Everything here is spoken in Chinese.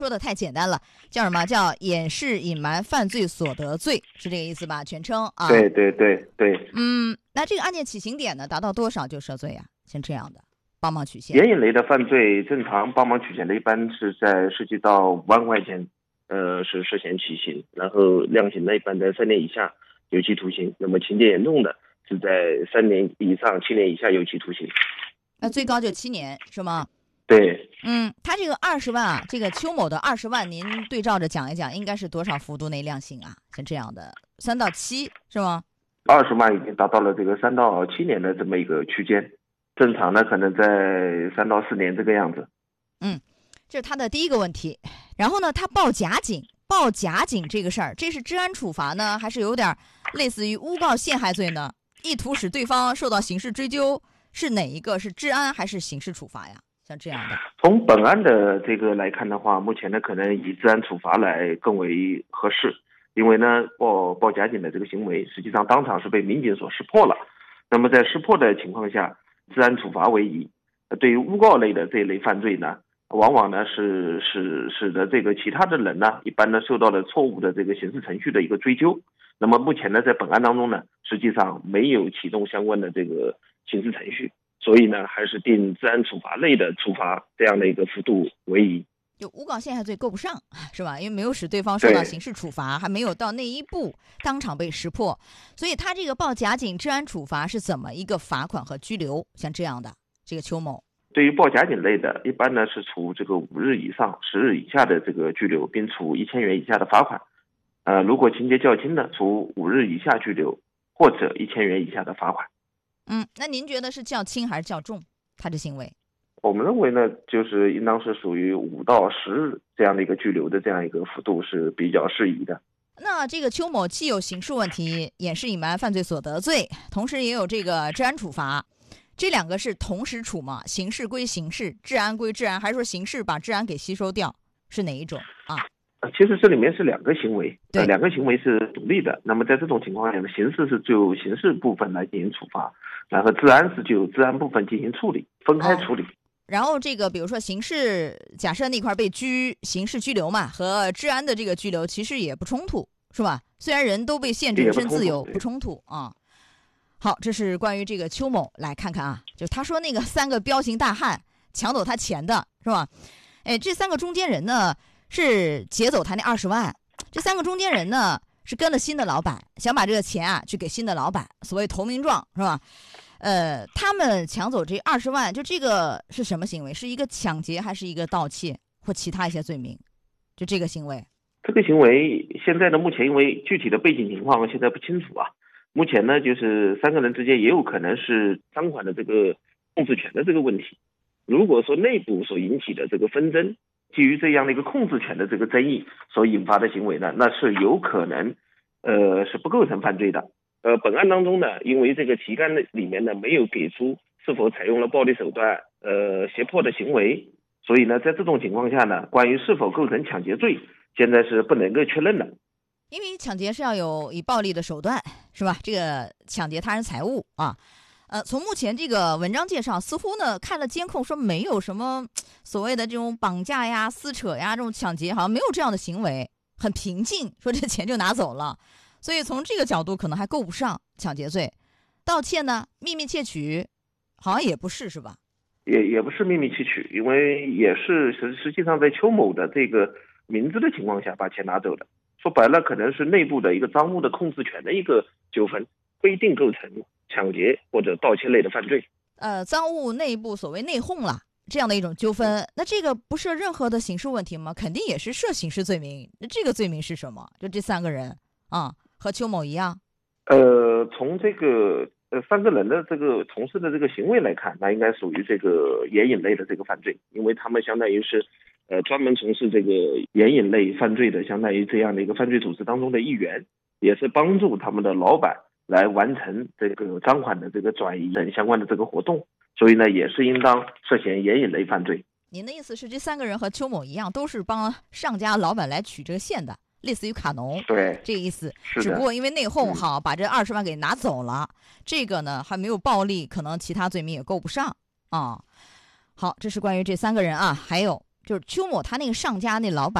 说的太简单了，叫什么？叫掩饰隐瞒犯罪所得罪，是这个意思吧？全称啊。 对。 那这个案件起刑点呢，达到多少就涉罪啊？像这样的帮忙取现。 援引类的犯罪，正常帮忙取现的一般是在涉及到5万块钱，是涉嫌起刑，然后量刑呢一般在3年以下有期徒刑，那么情节严重的是在3年以上7年以下有期徒刑。 那最高就7年是吗？ 对。 他这个20万啊，这个邱某的20万，您对照着讲一讲，应该是多少幅度内量刑啊？像这样的3到7是吗 ？20万已经达到了这个3到7年的这么一个区间，正常呢可能在3到4年这个样子。 这是他的第一个问题。然后呢，他报假警这个事儿，这是治安处罚呢，还是有点类似于诬告陷害罪呢？意图使对方受到刑事追究，是哪一个？是治安还是刑事处罚呀？像这样的。 从本案的这个来看的话，目前呢可能以治安处罚来更为合适，因为呢报假警的这个行为实际上当场是被民警所识破了，那么在识破的情况下，治安处罚为宜。对于诬告类的这一类犯罪呢，往往呢使得这个其他的人呢，一般呢受到了错误的这个刑事程序的一个追究。那么目前呢，在本案当中呢，实际上没有启动相关的这个刑事程序，所以呢，还是定治安处罚类的处罚这样的一个幅度为宜。 就诬告陷害罪够不上是吧？因为没有使对方受到刑事处罚，还没有到那一步当场被识破，所以他这个报假警治安处罚是怎么一个罚款和拘留？像这样的这个邱某， 对于报假警类的，一般呢是处这个5日以上10日以下的这个拘留，并处1000元以下的罚款。如果情节较轻的，处5日以下拘留或者1000元以下的罚款。 那您觉得是较轻还是较重？他的行为？ 我们认为呢，就是应当是属于5到10日这样的一个拘留的这样一个幅度是比较适宜的。 那这个邱某既有刑事问题，掩饰隐瞒犯罪所得罪，同时也有这个治安处罚，这2个是同时处吗？刑事归刑事，治安归治安，还是说刑事把治安给吸收掉？是哪一种啊？ 其实这里面是2个行为，2个行为是独立的。那么在这种情况下呢，刑事是就刑事部分来进行处罚，然后治安是就治安部分进行处理，分开处理。 然后这个比如说刑事，假设那块被刑事拘留嘛，和治安的这个拘留其实也不冲突，是吧？虽然人都被限制人身自由，不冲突啊。好，这是关于这个邱某，来看看啊，就他说那个3个彪形大汉抢走他钱的是吧？这3个中间人呢是劫走他那20万，这3个中间人呢是跟了新的老板，想把这个钱啊去给新的老板，所谓投名状是吧？他们抢走这20万，就这个是什么行为？是一个抢劫还是一个盗窃或其他一些罪名？就这个行为， 这个行为现在的目前因为具体的背景情况现在不清楚啊。目前呢，就是3个人之间也有可能是赃款的这个控制权的这个问题。如果说内部所引起的这个纷争，基于这样的一个控制权的这个争议所引发的行为呢，那是有可能是不构成犯罪的。本案当中呢，因为这个题干里面呢没有给出是否采用了暴力手段胁迫的行为，所以呢在这种情况下呢，关于是否构成抢劫罪，现在是不能够确认的。 因为抢劫是要有以暴力的手段是吧？这个抢劫他人财物啊。从目前这个文章介绍，似乎呢看了监控说没有什么所谓的这种绑架呀、撕扯呀、这种抢劫，好像没有这样的行为，很平静，说这钱就拿走了。所以从这个角度可能还够不上抢劫罪。盗窃呢，秘密窃取好像也不是，是吧？ 也不是秘密窃取，因为也是实际上在邱某的这个明知的情况下把钱拿走的。说白了，可能是内部的一个赃物的控制权的一个纠纷，不一定构成抢劫或者盗窃类的犯罪。 赃物内部所谓内讧了这样的一种纠纷，那这个不涉任何的刑事问题吗？肯定也是涉刑事罪名。那这个罪名是什么？就这3个人啊，和邱某一样。 从这个3个人的这个从事的这个行为来看，那应该属于这个援引类的这个犯罪，因为他们相当于是专门从事这个援引类犯罪的，相当于这样的一个犯罪组织当中的一员，也是帮助他们的老板来完成这个赃款的这个转移等相关的这个活动，所以呢也是应当涉嫌援引类犯罪。 您的意思是这3个人和邱某一样，都是帮上家老板来取这个现的，类似于卡农， 对， 这个意思。 是的， 只不过因为内讧好，把这20万给拿走了，这个呢还没有暴力，可能其他罪名也够不上啊。好，这是关于这3个人啊。还有就是邱某他那个上家那老板